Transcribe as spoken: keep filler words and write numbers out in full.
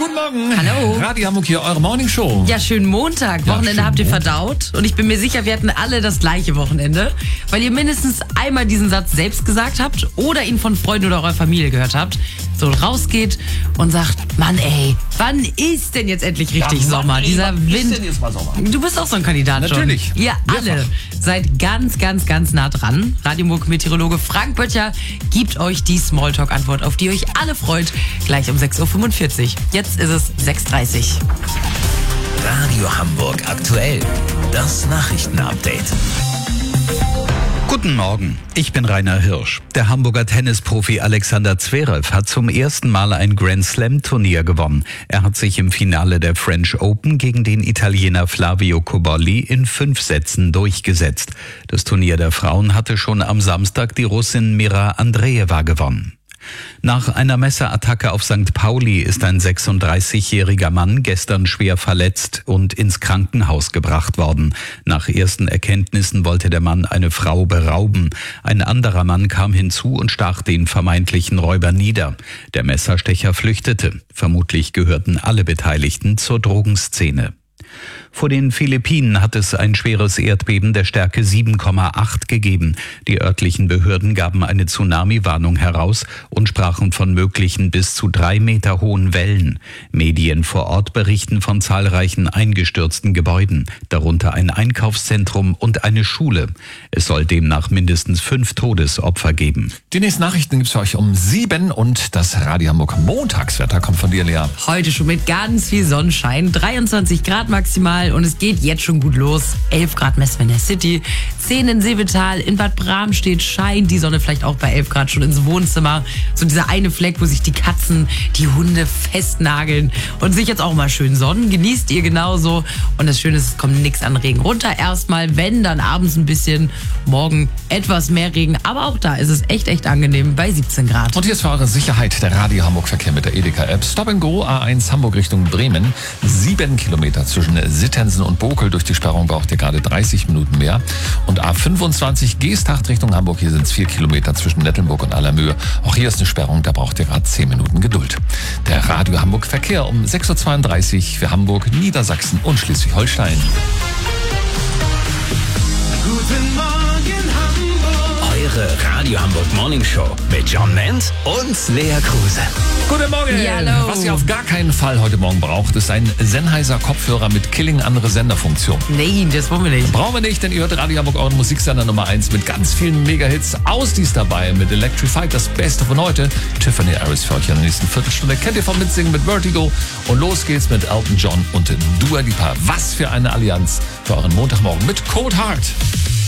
Guten Morgen. Hallo. Radio Hamburg hier, eure Morning Show. Ja, schönen Montag. Ja, Wochenende schönen habt ihr Montag. verdaut. Und ich bin mir sicher, wir hatten alle das gleiche Wochenende. Weil ihr mindestens einmal diesen Satz selbst gesagt habt oder ihn von Freunden oder eurer Familie gehört habt. So rausgeht und sagt, Mann ey, wann ist denn jetzt endlich richtig Ja, Mann, Sommer? ey, Dieser wann ist Wind. denn jetzt mal Sommer? Du bist auch so ein Kandidat Natürlich. schon. Ihr alle Mehrfach. seid ganz, ganz, ganz nah dran. Radio Hamburg Meteorologe Frank Böttcher gibt euch die Smalltalk-Antwort, auf die ihr euch alle freut, gleich um sechs Uhr fünfundvierzig. Jetzt ist es sechs Uhr dreißig. Radio Hamburg aktuell. Das Nachrichtenupdate. Guten Morgen, ich bin Rainer Hirsch. Der Hamburger Tennisprofi Alexander Zverev hat zum ersten Mal ein Grand Slam Turnier gewonnen. Er hat sich im Finale der French Open gegen den Italiener Flavio Cobolli in fünf Sätzen durchgesetzt. Das Turnier der Frauen hatte schon am Samstag die Russin Mira Andreeva gewonnen. Nach einer Messerattacke auf Sankt Pauli ist ein sechsunddreißigjähriger Mann gestern schwer verletzt und ins Krankenhaus gebracht worden. Nach ersten Erkenntnissen wollte der Mann eine Frau berauben. Ein anderer Mann kam hinzu und stach den vermeintlichen Räuber nieder. Der Messerstecher flüchtete. Vermutlich gehörten alle Beteiligten zur Drogenszene. Vor den Philippinen hat es ein schweres Erdbeben der Stärke sieben Komma acht gegeben. Die örtlichen Behörden gaben eine Tsunami-Warnung heraus und sprachen von möglichen bis zu drei Meter hohen Wellen. Medien vor Ort berichten von zahlreichen eingestürzten Gebäuden, darunter ein Einkaufszentrum und eine Schule. Es soll demnach mindestens fünf Todesopfer geben. Die nächsten Nachrichten gibt's für euch um sieben und das Radio Hamburg Montagswetter kommt von dir, Lea. Heute schon mit ganz viel Sonnenschein, dreiundzwanzig Grad maximal und es geht jetzt schon gut los. elf Grad messen wir in der City, zehn in Seevetal, in Bad Bramstedt scheint die Sonne vielleicht auch bei elf Grad schon ins Wohnzimmer. So dieser eine Fleck, wo sich die Katzen, die Hunde festnageln und sich jetzt auch mal schön sonnen. Genießt ihr genauso und das Schöne ist, es kommt nichts an Regen runter. Erstmal, wenn, dann abends ein bisschen, morgen etwas mehr Regen, aber auch da ist es echt, echt angenehm bei siebzehn Grad. Und hier ist für eure Sicherheit der Radio Hamburg Verkehr mit der Edeka-App. Stop and Go A eins Hamburg Richtung Bremen. Sieben Kilometer zwischen Sittensen und Bokel. Durch die Sperrung braucht ihr gerade dreißig Minuten mehr. Und A fünfundzwanzig Geesthacht Richtung Hamburg. Hier sind es vier Kilometer zwischen Nettelnburg und Allermöhe. Auch hier ist eine Sperrung, da braucht ihr gerade zehn Minuten Geduld. Der Radio Hamburg Verkehr um sechs Uhr zweiunddreißig für Hamburg, Niedersachsen und Schleswig-Holstein. Guten Morgen Hamburg. Eure Radio Hamburg Morning Show mit John Ment und Lea Kruse. Guten Morgen! Ja, hallo. Was ihr auf gar keinen Fall heute Morgen braucht, ist ein Sennheiser Kopfhörer mit Killing andere Senderfunktion. Nein, das wollen wir nicht. Brauchen wir nicht, denn ihr hört Radio Hamburg, euren Musiksender Nummer eins mit ganz vielen Mega-Hits. Ausdies dabei mit Electrified, das Beste von heute. Tiffany Harris für euch in der nächsten Viertelstunde. Kennt ihr vom Mitsingen mit Vertigo. Und los geht's mit Elton John und Dua Lipa. Was für eine Allianz für euren Montagmorgen mit Cold Heart.